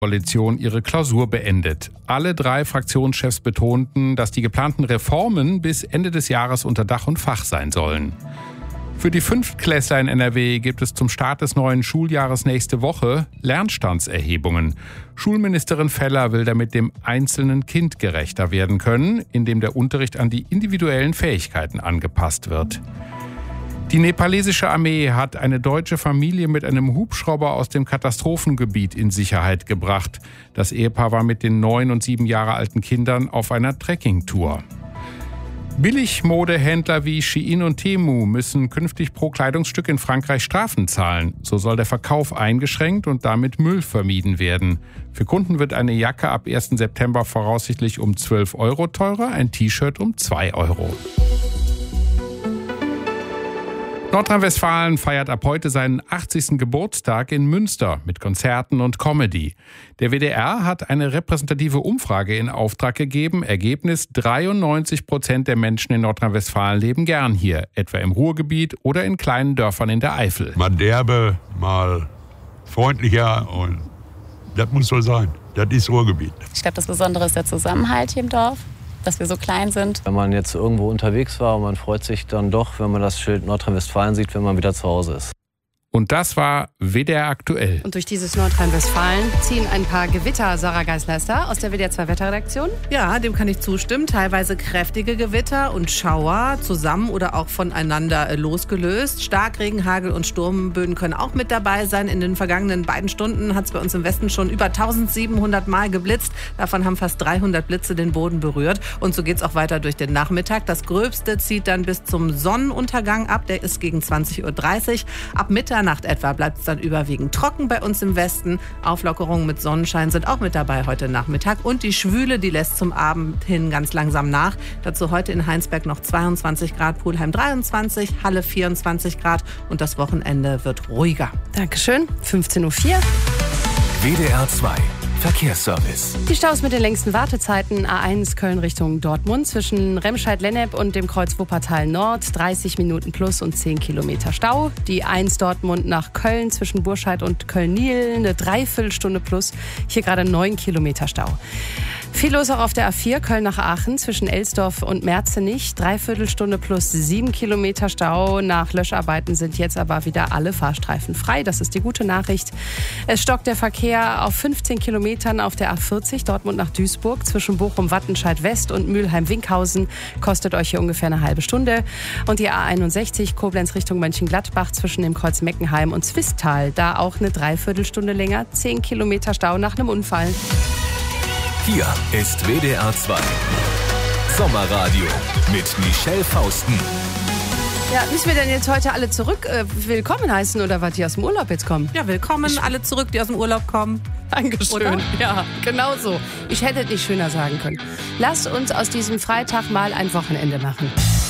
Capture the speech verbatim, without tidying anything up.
Koalition ihre Klausur beendet. Alle drei Fraktionschefs betonten, dass die geplanten Reformen bis Ende des Jahres unter Dach und Fach sein sollen. Für die Fünftklässler in N R W gibt es zum Start des neuen Schuljahres nächste Woche Lernstandserhebungen. Schulministerin Feller will damit dem einzelnen Kind gerechter werden können, indem der Unterricht an die individuellen Fähigkeiten angepasst wird. Die nepalesische Armee hat eine deutsche Familie mit einem Hubschrauber aus dem Katastrophengebiet in Sicherheit gebracht. Das Ehepaar war mit den neun und sieben Jahre alten Kindern auf einer Trekkingtour. Billigmodehändler wie Shein und Temu müssen künftig pro Kleidungsstück in Frankreich Strafen zahlen. So soll der Verkauf eingeschränkt und damit Müll vermieden werden. Für Kunden wird eine Jacke ab ersten September voraussichtlich um zwölf Euro teurer, ein T-Shirt um zwei Euro. Nordrhein-Westfalen feiert ab heute seinen achtzigsten Geburtstag in Münster mit Konzerten und Comedy. Der W D R hat eine repräsentative Umfrage in Auftrag gegeben. Ergebnis: dreiundneunzig Prozent der Menschen in Nordrhein-Westfalen leben gern hier, etwa im Ruhrgebiet oder in kleinen Dörfern in der Eifel. Mal derbe, mal freundlicher, und das muss so sein. Das ist Ruhrgebiet. Ich glaube, das Besondere ist der Zusammenhalt hier im Dorf, dass wir so klein sind. Wenn man jetzt irgendwo unterwegs war und man freut sich dann doch, wenn man das Schild Nordrhein-Westfalen sieht, wenn man wieder zu Hause ist. Und das war W D R aktuell. Und durch dieses Nordrhein-Westfalen ziehen ein paar Gewitter. Sarah Geisleister aus der W D R zwei Wetterredaktion. Ja, dem kann ich zustimmen. Teilweise kräftige Gewitter und Schauer zusammen oder auch voneinander losgelöst. Starkregen, Hagel und Sturmböen können auch mit dabei sein. In den vergangenen beiden Stunden hat es bei uns im Westen schon über eintausendsiebenhundert Mal geblitzt. Davon haben fast dreihundert Blitze den Boden berührt. Und so geht es auch weiter durch den Nachmittag. Das Gröbste zieht dann bis zum Sonnenuntergang ab. Der ist gegen zwanzig Uhr dreißig. Ab Mitternacht etwa bleibt es dann überwiegend trocken bei uns im Westen. Auflockerungen mit Sonnenschein sind auch mit dabei heute Nachmittag. Und die Schwüle, die lässt zum Abend hin ganz langsam nach. Dazu heute in Heinsberg noch zweiundzwanzig Grad, Pulheim dreiundzwanzig, Halle vierundzwanzig Grad. Und das Wochenende wird ruhiger. Dankeschön. fünfzehn Uhr vier. W D R zwei Verkehrsservice. Die Staus mit den längsten Wartezeiten: A eins Köln Richtung Dortmund zwischen Remscheid-Lennep und dem Kreuz Wuppertal Nord, dreißig Minuten plus und zehn Kilometer Stau. Die eins Dortmund nach Köln zwischen Burscheid und Köln-Niel, eine Dreiviertelstunde plus, hier gerade neun Kilometer Stau. Viel los auch auf der A vier Köln nach Aachen zwischen Elsdorf und Merzenich, Dreiviertelstunde plus sieben Kilometer Stau. Nach Löscharbeiten sind jetzt aber wieder alle Fahrstreifen frei. Das ist die gute Nachricht. Es stockt der Verkehr auf fünfzehn Kilometern auf der A vierzig Dortmund nach Duisburg zwischen Bochum-Wattenscheid West und Mülheim-Winkhausen. Kostet euch hier ungefähr eine halbe Stunde. Und die A einundsechzig Koblenz Richtung Mönchengladbach zwischen dem Kreuz Meckenheim und Zwistal. Da auch eine Dreiviertelstunde länger, zehn Kilometer Stau nach einem Unfall. Hier ist W D R zwei Sommerradio mit Michelle Fausten. Ja, müssen wir denn jetzt heute alle zurück äh, willkommen heißen oder was, die aus dem Urlaub jetzt kommen? Ja, willkommen ich alle zurück, die aus dem Urlaub kommen. Dankeschön. Oder? Ja, genau so. Ich hätte es nicht schöner sagen können. Lasst uns aus diesem Freitag mal ein Wochenende machen.